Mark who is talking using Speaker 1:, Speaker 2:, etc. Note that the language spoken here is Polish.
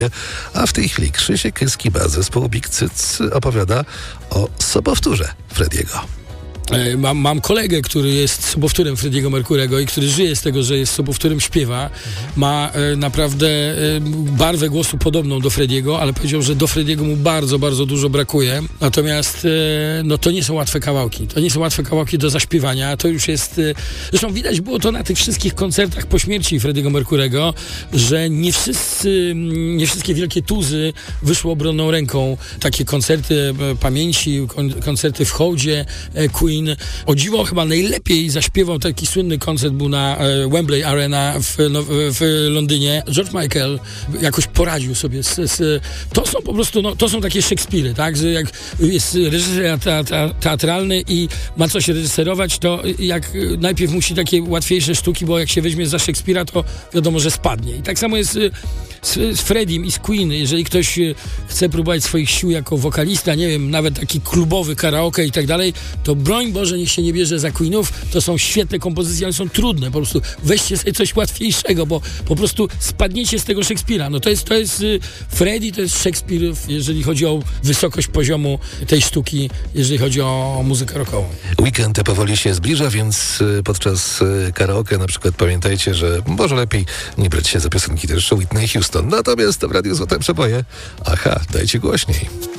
Speaker 1: A w tej chwili Krzysiek Skiba z zespołu Big Cyc opowiada o sobowtórze Frediego.
Speaker 2: Mam kolegę, który jest sobowtórem Freddie'ego Mercurego i który żyje z tego, że jest sobowtórem, śpiewa. Ma naprawdę barwę głosu podobną do Frediego, ale powiedział, że do Frediego mu bardzo, bardzo dużo brakuje. Natomiast no to nie są łatwe kawałki. To nie są łatwe kawałki do zaśpiewania. To już jest... Zresztą widać było to na tych wszystkich koncertach po śmierci Freddie'ego Mercurego, że nie wszystkie wielkie tuzy wyszły obronną ręką. Takie koncerty pamięci, koncerty w hołdzie Queen. O dziwo chyba najlepiej zaśpiewał, taki słynny koncert był na Wembley Arena w Londynie. George Michael jakoś poradził sobie to są po prostu, to są takie Szekspiry, tak? Że jak jest reżyser teatralny i ma coś reżyserować, to jak najpierw musi takie łatwiejsze sztuki, bo jak się weźmie za Szekspira, to wiadomo, że spadnie. I tak samo jest z Freddiem i z Queen. Jeżeli ktoś chce próbować swoich sił jako wokalista, nie wiem, nawet taki klubowy karaoke i tak dalej, to broń Boże, niech się nie bierze za Queenów. To są świetne kompozycje, ale są trudne. Po prostu weźcie sobie coś łatwiejszego, bo po prostu spadniecie z tego Szekspira. No to jest Freddie, to jest Szekspir, jeżeli chodzi o wysokość poziomu tej sztuki, jeżeli chodzi o muzykę rockową.
Speaker 1: Weekend powoli się zbliża, więc podczas karaoke na przykład pamiętajcie, że może lepiej nie brać się za piosenki też Whitney Houston. Natomiast w Radiu Złote Przeboje, dajcie głośniej.